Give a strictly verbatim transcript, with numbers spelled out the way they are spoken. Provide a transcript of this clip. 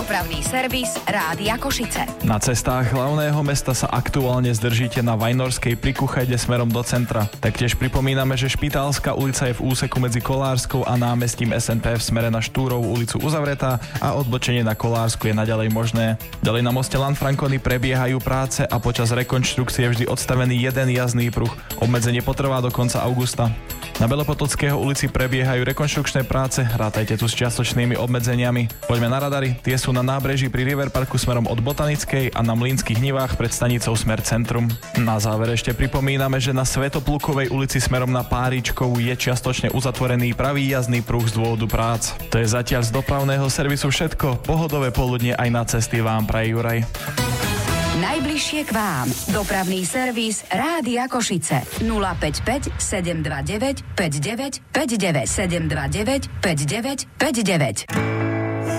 Dopravný servis Rádia Košice. Na cestách hlavného mesta sa aktuálne zdržíte na Vajnorskej pri Kuchajde smerom do centra. Taktiež pripomíname, že Špitálska ulica je v úseku medzi Kolárskou a námestím es en pé v smere na Štúrovú ulicu uzavretá a odbočenie na Kolársku je naďalej možné. Ďalej na moste Lanfranconi prebiehajú práce a počas rekonštrukcie je vždy odstavený jeden jazdný pruh. Obmedzenie potrvá do konca augusta. Na Belopotockého ulici prebiehajú rekonštrukčné práce, rátajte tu s čiastočnými obmedzeniami. Poďme na radary, tie sú na nábreží pri River Parku smerom od Botanickej a na Mlynských nivách pred stanicou smer Centrum. Na záver ešte pripomíname, že na Svätoplukovej ulici smerom na Páričkovú je čiastočne uzatvorený pravý jazdný pruh z dôvodu prác. To je zatiaľ z dopravného servisu všetko, pohodové poludnie aj na cesty vám praje Juraj. Najbližšie k vám. Dopravný servis Rádia Košice. nula päť päť sedem dva deväť päť deväť päť deväť sedem dva deväť päť deväť päť deväť.